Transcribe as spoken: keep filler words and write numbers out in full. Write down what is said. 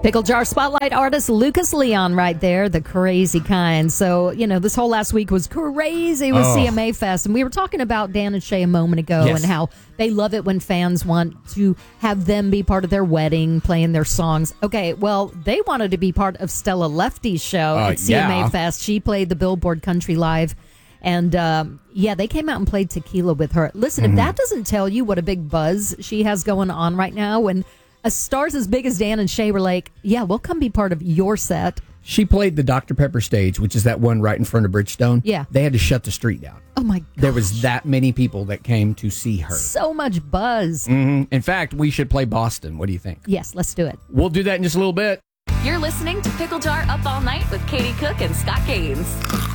Pickle Jar Spotlight artist Lucas Leon right there, the crazy kind. So, you know, this whole last week was crazy with Oh. C M A Fest. And we were talking about Dan and Shay a moment ago Yes. and how they love it when fans want to have them be part of their wedding, playing their songs. Okay, well, they wanted to be part of Stella Lefty's show Uh, at C M A yeah. Fest. She played the Billboard Country Live. And, um, yeah, they came out and played Tequila with her. Listen, Mm-hmm. if that doesn't tell you what a big buzz she has going on right now, when uh, stars as big as Dan and Shay were like, yeah, we'll come be part of your set. She played the Doctor Pepper stage, which is that one right in front of Bridgestone. Yeah. They had to shut the street down. Oh, my God. There was that many people that came to see her. So much buzz. Mhm. In fact, we should play Boston. What do you think? Yes, let's do it. We'll do that in just a little bit. You're listening to Pickle Jar Up All Night with Katie Cook and Scott Gaines.